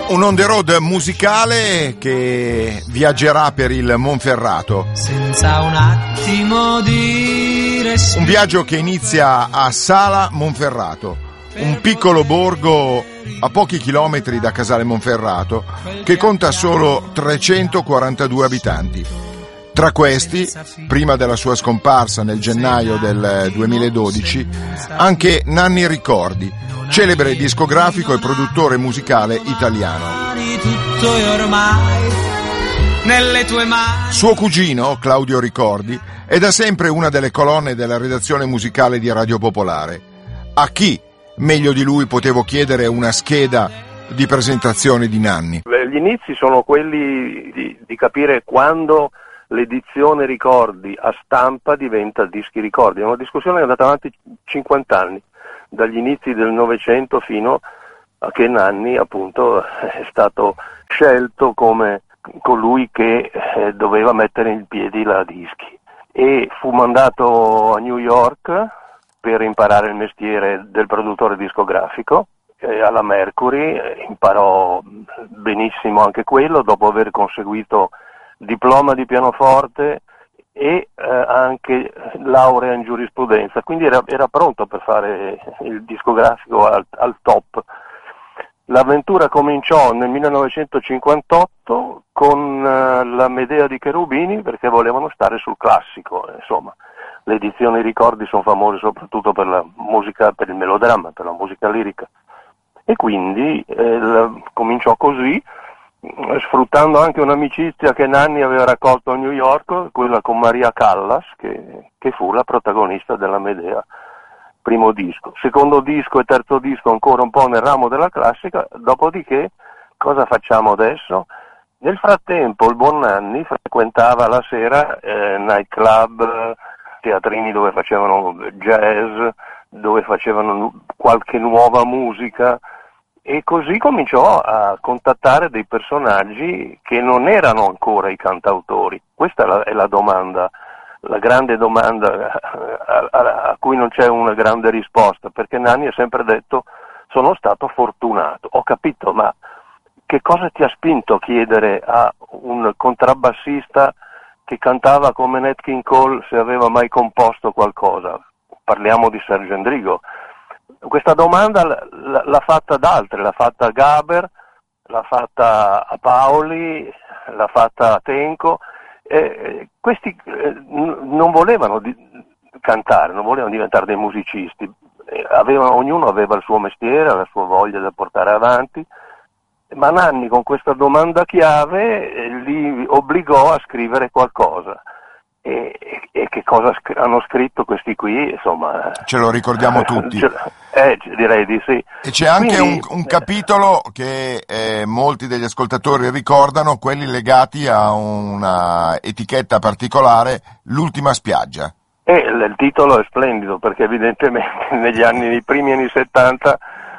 Un on the road musicale che viaggerà per il Monferrato. Senza un attimo di respiro. Un viaggio che inizia a Sala Monferrato, un piccolo borgo a pochi chilometri da Casale Monferrato che conta solo 342 abitanti. Tra questi, prima della sua scomparsa nel gennaio del 2012, anche Nanni Ricordi, celebre discografico e produttore musicale italiano. Suo cugino, Claudio Ricordi, è da sempre una delle colonne della redazione musicale di Radio Popolare. A chi, meglio di lui, potevo chiedere una scheda di presentazione di Nanni? Gli inizi sono quelli di capire quando l'edizione ricordi a stampa diventa dischi ricordi. È una discussione che è andata avanti 50 anni. Dagli inizi del Novecento fino a che Nanni appunto è stato scelto come colui che doveva mettere in piedi la dischi, e fu mandato a New York per imparare il mestiere del produttore discografico alla Mercury. Imparò benissimo anche quello, dopo aver conseguito diploma di pianoforte e anche laurea in giurisprudenza, quindi era pronto per fare il discografico al top. L'avventura cominciò nel 1958 con la Medea di Cherubini, perché volevano stare sul classico. Insomma, le edizioni ricordi sono famose soprattutto per la musica, per il melodramma, per la musica lirica, e quindi cominciò così, sfruttando anche un'amicizia che Nanni aveva raccolto a New York, quella con Maria Callas, che fu la protagonista della Medea, primo disco. Secondo disco e terzo disco ancora un po' nel ramo della classica, dopodiché cosa facciamo adesso? Nel frattempo il buon Nanni frequentava la sera nightclub, teatrini dove facevano jazz, dove facevano qualche nuova musica, e così cominciò a contattare dei personaggi che non erano ancora i cantautori. Questa è la domanda, la grande domanda a cui non c'è una grande risposta, perché Nanni ha sempre detto: sono stato fortunato. Ho capito, ma che cosa ti ha spinto a chiedere a un contrabbassista che cantava come Nat King Cole se aveva mai composto qualcosa? Parliamo di Serge Endrigo. Questa domanda l'ha fatta ad altri, l'ha fatta a Gaber, l'ha fatta a Paoli, l'ha fatta a Tenco. Questi non volevano cantare, non volevano diventare dei musicisti. Ognuno aveva il suo mestiere, la sua voglia da portare avanti, ma Nanni con questa domanda chiave li obbligò a scrivere qualcosa. E che cosa hanno scritto questi qui, insomma, ce lo ricordiamo tutti. Direi di sì. E c'è anche un capitolo che molti degli ascoltatori ricordano, quelli legati a una etichetta particolare, L'ultima spiaggia. Il titolo è splendido, perché evidentemente nei primi anni 70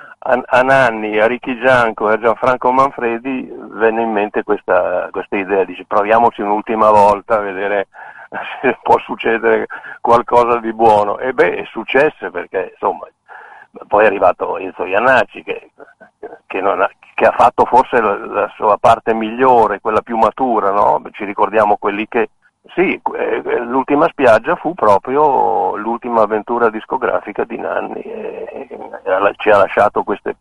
a Nanni, a Ricky Gianco e a Gianfranco Manfredi venne in mente questa idea, dice: proviamoci un'ultima volta a vedere se può succedere qualcosa di buono. E è successo, perché insomma poi è arrivato Enzo Iannacci che ha fatto forse la sua parte migliore, quella più matura, no? Ci ricordiamo quelli che sì, L'ultima spiaggia fu proprio l'ultima avventura discografica di Nanni, e ci ha lasciato queste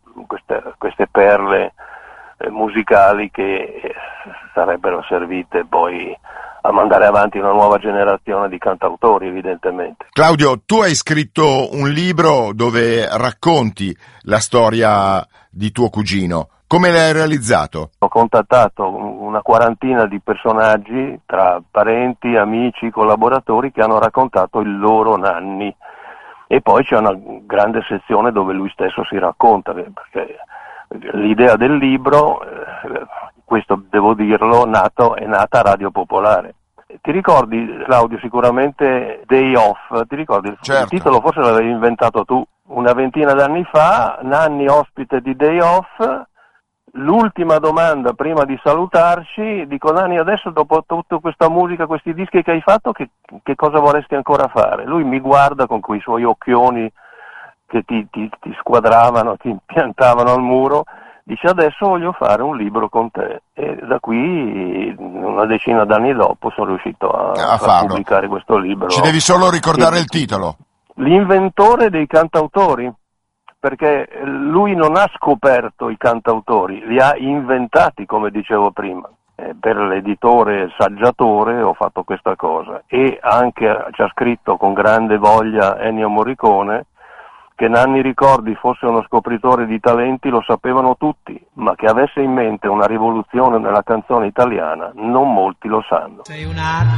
perle musicali che sarebbero servite poi a mandare avanti una nuova generazione di cantautori, evidentemente. Claudio, tu hai scritto un libro dove racconti la storia di tuo cugino. Come l'hai realizzato? Ho contattato una quarantina di personaggi, tra parenti, amici, collaboratori, che hanno raccontato il loro Nanni, e poi c'è una grande sezione dove lui stesso si racconta, perché l'idea del libro, questo devo dirlo, è nata a Radio Popolare. Ti ricordi, Claudio, sicuramente Day Off? Ti ricordi? Certo. Il titolo forse l'avevi inventato tu. Una ventina d'anni fa, Nanni ospite di Day Off. L'ultima domanda prima di salutarci, dico: Nanni, adesso dopo tutta questa musica, questi dischi che hai fatto, che cosa vorresti ancora fare? Lui mi guarda con quei suoi occhioni che ti squadravano, ti impiantavano al muro, Dice: adesso voglio fare un libro con te, e da qui una decina d'anni dopo sono riuscito a pubblicare questo libro. Ci devi solo ricordare il titolo. L'inventore dei cantautori, perché lui non ha scoperto i cantautori, li ha inventati, come dicevo prima. Per l'editore Saggiatore ho fatto questa cosa, e anche ci ha scritto con grande voglia Ennio Morricone che Nanni Ricordi fosse uno scopritore di talenti lo sapevano tutti, ma che avesse in mente una rivoluzione nella canzone italiana non molti lo sanno. Sei un